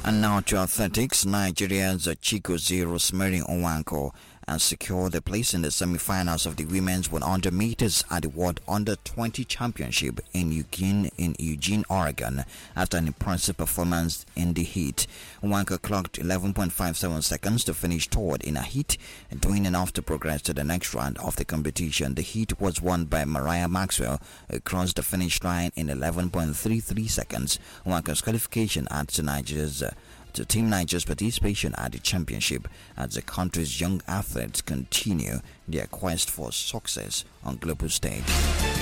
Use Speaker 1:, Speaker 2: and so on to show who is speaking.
Speaker 1: And now to athletics. Nigeria's Chigozie Rosemary Nwankwo and secure the place in the semi-finals of the women's 100 meters at the World Under-20 Championship in Eugene, Oregon, after an impressive performance in the heat. Nwankwo clocked 11.57 seconds to finish third in a heat, doing enough to progress to the next round of the competition. The heat was won by Mariah Maxwell, who crossed the finish line in 11.33 seconds. Nwankwo's qualification adds to Team Nigeria's participation at the championship as the country's young athletes continue their quest for success on global stage.